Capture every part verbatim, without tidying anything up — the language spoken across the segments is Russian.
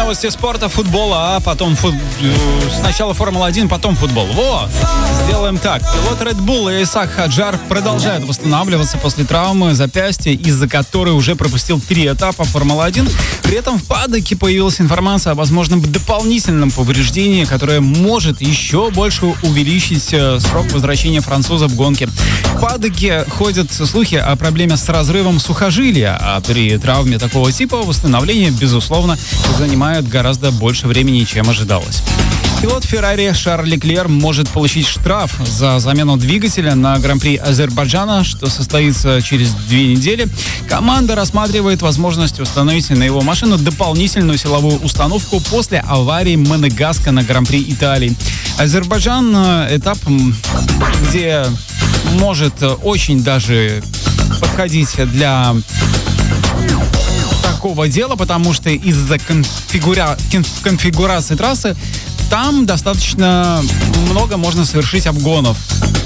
новости спорта, футбола, а потом фут... сначала Формула один, потом футбол. Во! Сделаем так. Пилот Red Bull Исаак Хаджар продолжает восстанавливаться после травмы запястья, из-за которой уже пропустил три этапа Формулы один. При этом в паддоке появилась информация о возможном дополнительном повреждении, которое может еще больше увеличить срок возвращения француза в гонке. В паддоке ходят слухи о проблеме с разрывом сухожилия, а при травме такого типа восстановление, безусловно, занимает гораздо больше времени, чем ожидалось. Пилот Феррари Шарль Леклер может получить штраф за замену двигателя на Гран-при Азербайджана, что состоится через две недели. Команда рассматривает возможность установить на его машину дополнительную силовую установку после аварии Монегаска на Гран-при Италии. Азербайджан — этап, где может очень даже подходить для такого дела, потому что из-за конфигура... конфигурации трассы там достаточно много можно совершить обгонов.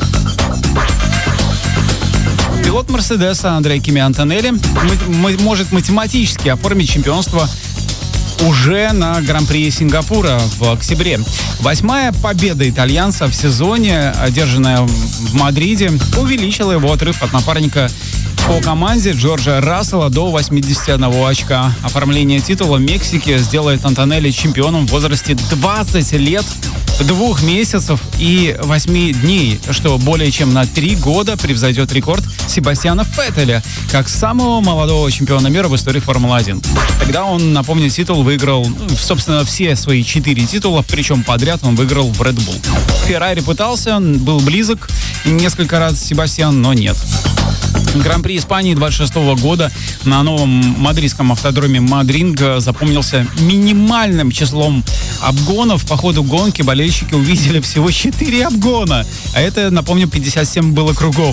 Пилот Мерседеса Андрей Кими Антонелли может математически оформить чемпионство уже на Гран-при Сингапура в октябре. Восьмая победа итальянца в сезоне, одержанная в Мадриде, увеличила его отрыв от напарника по команде Джорджа Рассела до восьмидесяти одного очка. Оформление титула Мексики сделает Антонелли чемпионом в возрасте двадцати лет, двух месяцев и восьми дней, что более чем на три года превзойдет рекорд Себастьяна Феттеля как самого молодого чемпиона мира в истории Формулы один. Тогда он, напомню, титул выиграл, собственно, все свои четыре титула, причем подряд он выиграл в Red Bull. Феррари пытался, он был близок несколько раз Себастьян, но нет. Гран-при Испании двадцать шестого года на новом мадридском автодроме Мадринг запомнился минимальным числом обгонов. По ходу гонки болельщики увидели всего четыре обгона. А это, напомню, пятьдесят семь было кругов.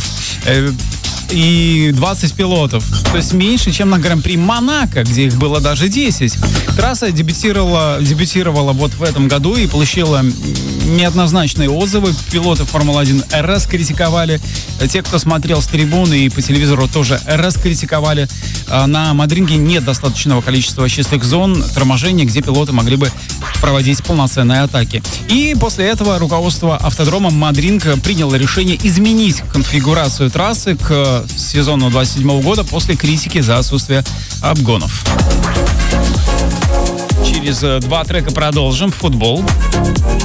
И двадцать пилотов. То есть меньше, чем на Гран-при Монако, где их было даже десять. Трасса дебютировала, дебютировала вот в этом году и получила неоднозначные отзывы. Пилоты Формулы один раскритиковали. Те, кто смотрел с трибуны и по телевизору, тоже раскритиковали. На Мадринге нет достаточного количества чистых зон торможения, где пилоты могли бы проводить полноценные атаки. И после этого руководство автодрома Мадринг приняло решение изменить конфигурацию трассы к сезону двадцать седьмого года после критики за отсутствие обгонов. Через два трека продолжим футбол.